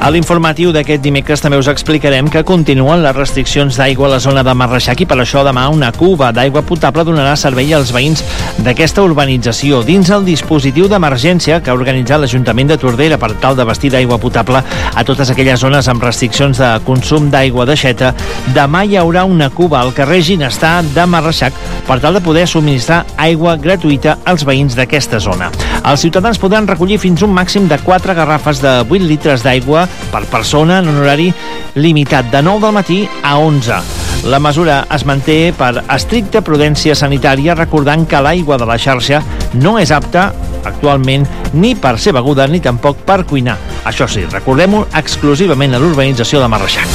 A l'informatiu d'aquest dimecres també us explicarem que continuen les restriccions d'aigua a la zona de Marreixac i per això demà una cuba d'aigua potable donarà servei als veïns d'aquesta urbanització. Dins el dispositiu d'emergència que ha organitzat l'Ajuntament de Tordera per tal d'abastir d'aigua potable a totes aquelles zones amb restriccions de consum d'aigua d'aixeta, demà hi haurà una cuba al carrer Ginestar de Marreixac per tal de poder subministrar aigua gratuïta als veïns d'aquesta zona. Els ciutadans podran recollir fins un màxim de 4 garrafes de 8 litres d'aigua per persona en un horari limitat de 9 del matí a 11. La mesura es manté per estricta prudència sanitària, recordant que l'aigua de la xarxa no és apta actualment ni per ser beguda ni tampoc per cuinar. Això sí, recordem-ho exclusivament a l'urbanització de Marreixac.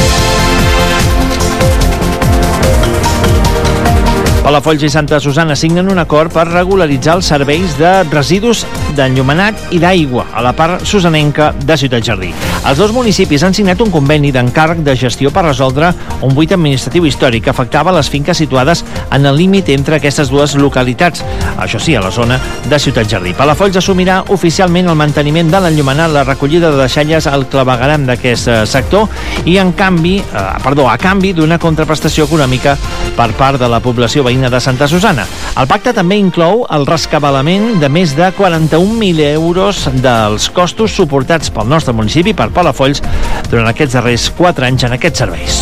Palafolls i Santa Susanna signen un acord per regularitzar els serveis de residus d'enllumenat i d'aigua a la part susanenca de Ciutat Jardí. Els dos municipis han signat un conveni d'encàrrec de gestió per resoldre un buit administratiu històric que afectava les finques situades en el límit entre aquestes dues localitats, això sí, a la zona de Ciutat Jardí. Palafolls assumirà oficialment el manteniment de l'enllumenat, la recollida de deixalles al clavegueram d'aquest sector i a canvi d'una contraprestació econòmica per part de la població veïna de Santa Susanna. El pacte també inclou el rescabalament de més de 41.000 euros dels costos suportats pel nostre municipi per Palafolls durant aquests darrers 4 anys en aquests serveis.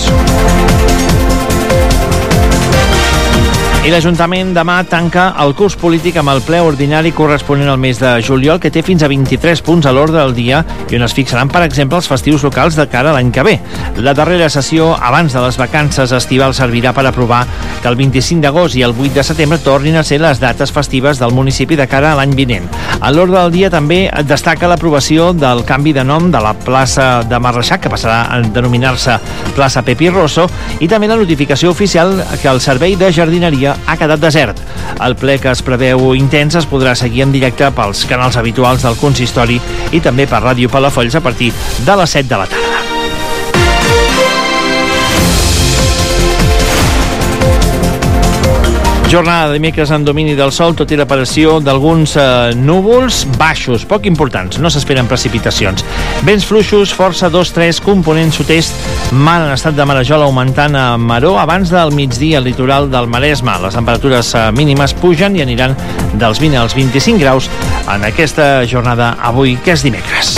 I l'Ajuntament demà tanca el curs polític amb el ple ordinari corresponent al mes de juliol, que té fins a 23 punts a l'ordre del dia i on es fixaran, per exemple, els festius locals de cara a l'any que ve. La darrera sessió, abans de les vacances estivals, servirà per aprovar que el 25 d'agost i el 8 de setembre tornin a ser les dates festives del municipi de cara a l'any vinent. A l'ordre del dia també destaca l'aprovació del canvi de nom de la plaça de Marreixac, que passarà a denominar-se plaça Pepi Rosso, i també la notificació oficial que el servei de jardineria ha quedat desert. El ple, que es preveu intens, es podrà seguir en directe pels canals habituals del consistori i també per Ràdio Palafolls a partir de les 7 de la tarda. Jornada de dimecres en domini del sol, tot i l'aparició d'alguns núvols baixos, poc importants, no s'esperen precipitacions. Vents fluixos, força 2-3, component sud-est, mar en estat de marejol augmentant a maró abans del migdia al litoral del Maresme. Les temperatures mínimes pugen i aniran dels 20 als 25 graus en aquesta jornada avui, que és dimecres.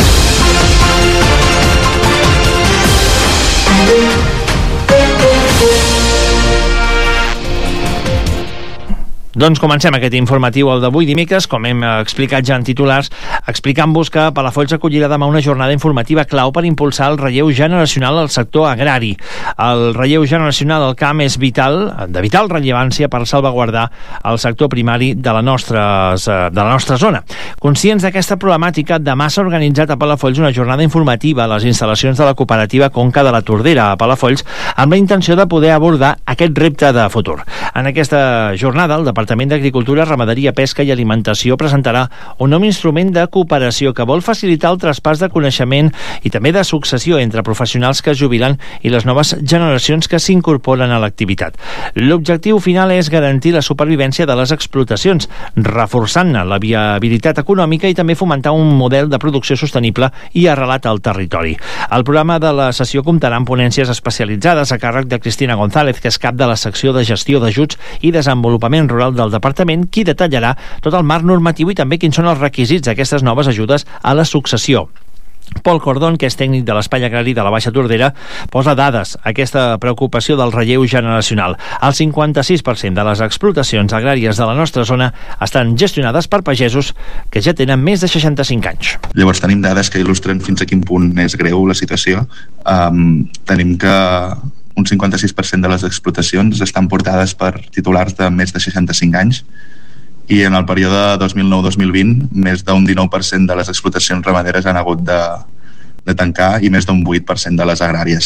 Doncs comencem aquest informatiu, el d'avui dimecres, com hem explicat ja en titulars, explicant-vos que Palafolls acollirà demà una jornada informativa clau per impulsar el relleu generacional al sector agrari. El relleu generacional al camp és de vital rellevància per salvaguardar el sector primari de la nostra zona. Conscients d'aquesta problemàtica, demà s'ha organitzat a Palafolls una jornada informativa a les instal·lacions de la cooperativa Conca de la Tordera a Palafolls, amb la intenció de poder abordar aquest repte de futur. En aquesta jornada, el Departament d'Agricultura, Ramaderia, Pesca i Alimentació presentarà un nou instrument de cooperació que vol facilitar el traspàs de coneixement i també de successió entre professionals que es jubilen i les noves generacions que s'incorporen a l'activitat. L'objectiu final és garantir la supervivència de les explotacions, reforçant-ne la viabilitat econòmica i també fomentar un model de producció sostenible i arrelat al territori. El programa de la sessió comptarà amb ponències especialitzades a càrrec de Cristina González, que és cap de la secció de gestió d'ajuts i desenvolupament rural del departament, qui detallarà tot el marc normatiu i també quins són els requisits d'aquestes noves ajudes a la successió. Pol Cordón, que és tècnic de l'Espai Agrari de la Baixa Tordera, posa dades a aquesta preocupació del relleu generacional. El 56% de les explotacions agràries de la nostra zona estan gestionades per pagesos que ja tenen més de 65 anys. Llavors tenim dades que il·lustren fins a quin punt és greu la situació. Tenim que un 56% de les explotacions estan portades per titulars de més de 65 anys i en el període 2009-2020 més d'un 19% de les explotacions ramaderes han hagut de tancar i més d'un 8% de les agràries.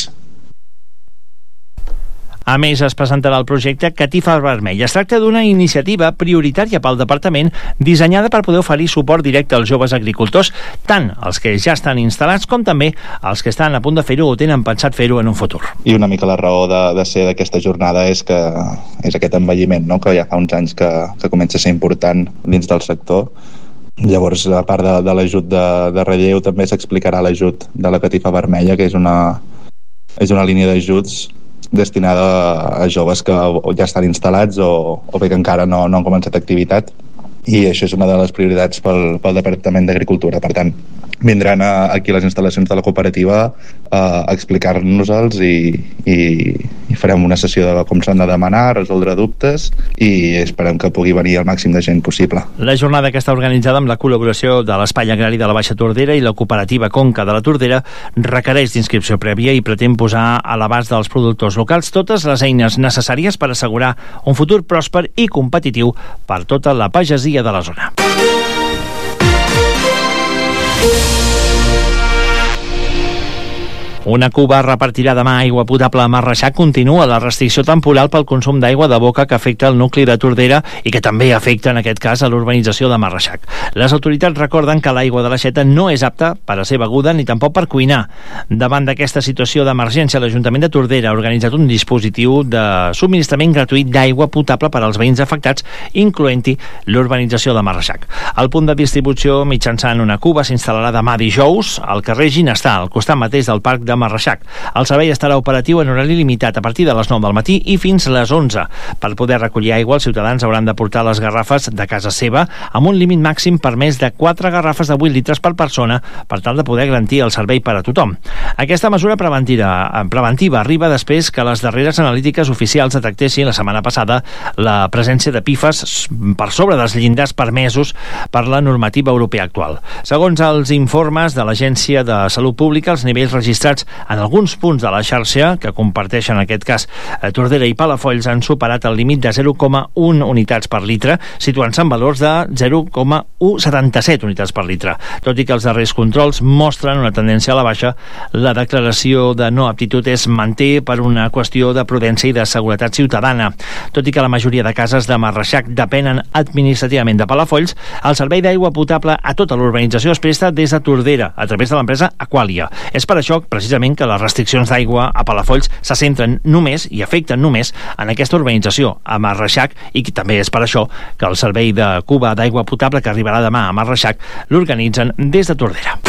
A més, es presentarà el projecte Catifa Vermell. Es tracta d'una iniciativa prioritària pel departament dissenyada per poder oferir suport directe als joves agricultors, tant els que ja estan instal·lats com també els que estan a punt de fer-ho o tenen pensat fer-ho en un futur. I una mica la raó de ser d'aquesta jornada és aquest envelliment, no? Que ja fa uns anys que comença a ser important dins del sector Llavors, a part de l'ajut de relleu, també s'explicarà l'ajut de la catifa vermella, que és una línia d'ajuts destinada a joves que ja estan instal·lats o bé que encara no han començat activitat, i això és una de les prioritats pel Departament d'Agricultura. Per tant, vindran aquí a les instal·lacions de la cooperativa a explicar-nos-els i farem una sessió de com s'han de demanar, resoldre dubtes, i esperem que pugui venir el màxim de gent possible. La jornada, que està organitzada amb la col·laboració de l'Espai Agrari de la Baixa Tordera i la cooperativa Conca de la Tordera, requereix d'inscripció prèvia i pretén posar a l'abast dels productors locals totes les eines necessàries per assegurar un futur pròsper i competitiu per tota la pagesia de la zona. Una Cuba repartirà demà aigua potable a Marreixac. Continua la restricció temporal pel consum d'aigua de boca que afecta el nucli de Tordera i que també afecta, en aquest cas, a l'urbanització de Marreixac. Les autoritats recorden que l'aigua de l'aixeta no és apta per a ser beguda ni tampoc per cuinar. Davant d'aquesta situació d'emergència, l'Ajuntament de Tordera ha organitzat un dispositiu de subministrament gratuït d'aigua potable per als veïns afectats, incloent-hi l'urbanització de Marreixac. El punt de distribució mitjançant una cuba s'instal·larà demà dijous al carrer Ginestar, al costat mateix del Parc de Marreixac. El servei estarà operatiu en horari limitat a partir de les 9 del matí i fins les 11. Per poder recollir aigua, els ciutadans hauran de portar les garrafes de casa seva amb un límit màxim permès de 4 garrafes de 8 litres per persona per tal de poder garantir el servei per a tothom. Aquesta mesura preventiva arriba després que les darreres analítiques oficials detectessin la setmana passada la presència de PFAS per sobre dels llindars permesos per la normativa europea actual. Segons els informes de l'Agència de Salut Pública, els nivells registrats en alguns punts de la xarxa, que comparteixen en aquest cas Tordera i Palafolls, han superat el límit de 0,1 unitats per litre, situant-se en valors de 0,177 unitats per litre. Tot i que els darrers controls mostren una tendència a la baixa, la declaració de no aptitud es manté per una qüestió de prudència i de seguretat ciutadana. Tot i que la majoria de cases de Marreixac depenen administrativament de Palafolls, el servei d'aigua potable a tota l'urbanització es presta des de Tordera, a través de l'empresa Aqualia. És per això, precisament, que les restriccions d'aigua a Palafolls se centren només i afecten només en aquesta urbanització, a Marreixac, i també és per això que el servei de cuba d'aigua potable que arribarà demà a Marreixac l'organitzen des de Tordera.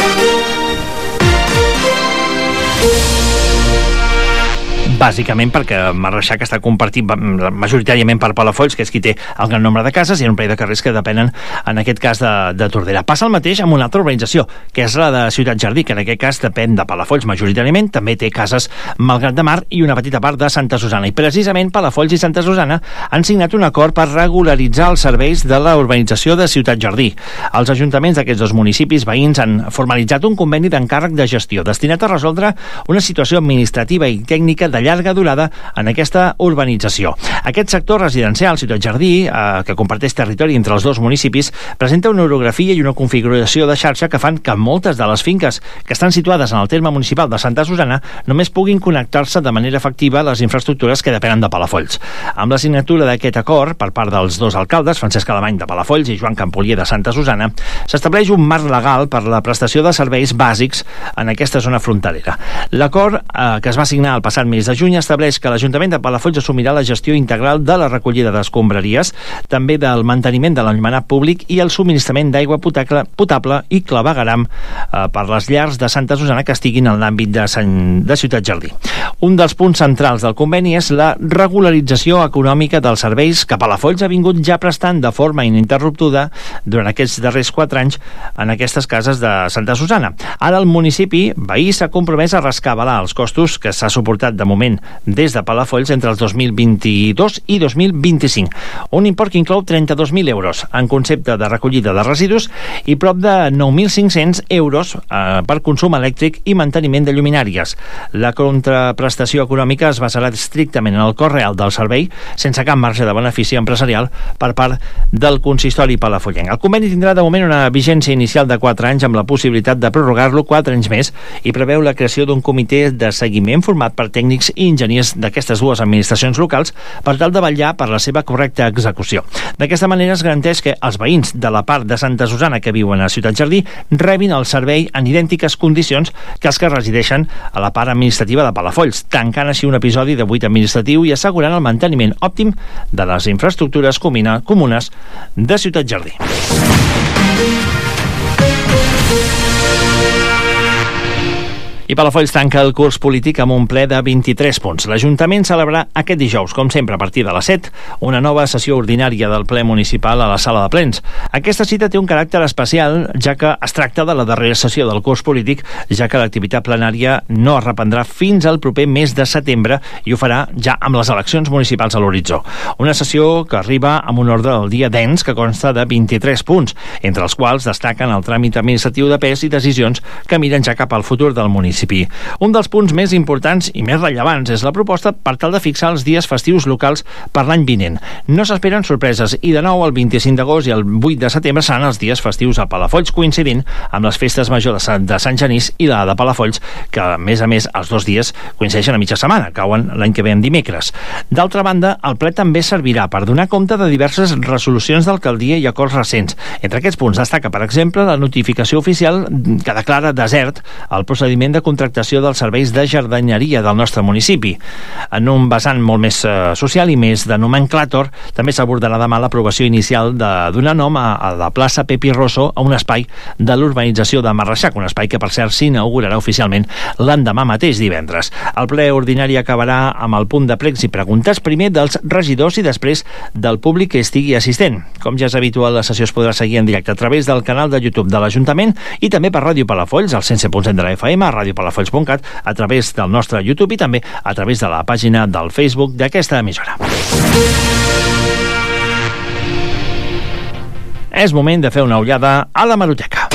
Bàsicament perquè Marreixac està compartit majoritàriament per Palafolls, que és qui té el gran nombre de cases, i un parell de carrers que depenen, en aquest cas, de Tordera. Passa el mateix amb una altra urbanització, que és la de Ciutat Jardí, que en aquest cas depèn de Palafolls majoritàriament, també té cases Malgrat de Mar i una petita part de Santa Susana. I precisament Palafolls i Santa Susana han signat un acord per regularitzar els serveis de la urbanització de Ciutat Jardí. Els ajuntaments d'aquests dos municipis veïns han formalitzat un conveni d'encàrrec de gestió destinat a resoldre una situació administrativa i tècnica de llarga durada en aquesta urbanització. Aquest sector residencial, Ciutat Jardí, que comparteix territori entre els dos municipis, presenta una orografia i una configuració de xarxa que fan que moltes de les finques que estan situades en el terme municipal de Santa Susana només puguin connectar-se de manera efectiva a les infraestructures que depenen de Palafolls. Amb la signatura d'aquest acord per part dels dos alcaldes, Francesc Alemany de Palafolls i Joan Campolier de Santa Susana, s'estableix un marc legal per la prestació de serveis bàsics en aquesta zona fronterera. L'acord, que es va signar el passat mes de juny, estableix que l'Ajuntament de Palafolls assumirà la gestió integral de la recollida d'escombraries, també del manteniment de l'enllumenat públic i el subministrament d'aigua potable i clavegueram per les llars de Santa Susana que estiguin en l'àmbit de Ciutat Jardí. Un dels punts centrals del conveni és la regularització econòmica dels serveis que Palafolls ha vingut ja prestant de forma ininterruptuda durant aquests darrers 4 anys en aquestes cases de Santa Susana. Ara el municipi veí s'ha compromès a rescabalar els costos que s'ha suportat de moment des de Palafolls entre els 2022 i 2025. Un import que inclou 32.000 euros en concepte de recollida de residus i prop de 9.500 euros per consum elèctric i manteniment de lluminàries. La contraprestació econòmica es basarà estrictament en el cost real del servei, sense cap marge de benefici empresarial per part del consistori palafollenc. El conveni tindrà de moment una vigència inicial de 4 anys amb la possibilitat de prorrogar-lo 4 anys més i preveu la creació d'un comitè de seguiment format per tècnics i enginyers d'aquestes dues administracions locals per tal de vetllar per la seva correcta execució. D'aquesta manera es garanteix que els veïns de la part de Santa Susana que viuen a Ciutat Jardí rebin el servei en idèntiques condicions que els que resideixen a la part administrativa de Palafolls, tancant així un episodi de buit administratiu i assegurant el manteniment òptim de les infraestructures comunes de Ciutat Jardí. I Palafolls tanca el curs polític amb un ple de 23 punts. L'Ajuntament celebrarà aquest dijous, com sempre, a partir de les 7, una nova sessió ordinària del ple municipal a la sala de plens. Aquesta cita té un caràcter especial, ja que es tracta de la darrera sessió del curs polític, ja que l'activitat plenària no es reprendrà fins al proper mes de setembre i ho farà ja amb les eleccions municipals a l'horitzó. Una sessió que arriba amb un ordre del dia dens que consta de 23 punts, entre els quals destaquen el tràmit administratiu de pes i decisions que miren ja cap al futur del municipi. Un dels punts més importants i més rellevants és la proposta per tal de fixar els dies festius locals per l'any vinent. No s'esperen sorpreses i de nou el 25 d'agost i el 8 de setembre seran els dies festius a Palafolls, coincidint amb les festes majors de Sant Genís i la de Palafolls, que a més els dos dies coincideixen a mitja setmana, cauen l'any que ve en dimecres. D'altra banda, el ple també servirà per donar compte de diverses resolucions d'alcaldia i acords recents. Entre aquests punts destaca, per exemple, la notificació oficial que declara desert el procediment de contractació dels serveis de jardineria del nostre municipi. En un vessant molt més social i més de nomenclàtor, també s'abordarà demà l'aprovació inicial de donar nom a la plaça Pepi Rosso, a un espai de l'urbanització de Marreixac, un espai que, per cert, s'inaugurarà oficialment l'endemà mateix, divendres. El ple ordinari acabarà amb el punt de pregs i preguntes, primer dels regidors i després del públic que estigui assistent. Com ja és habitual, la sessió es podrà seguir en directe a través del canal de YouTube de l'Ajuntament i també per Ràdio Palafolls, al 107.7 de la FM, a radiopalafolls.cat, a través del nostre YouTube i també a través de la pàgina del Facebook d'aquesta emissora. És moment de fer una ullada a l'hemeroteca.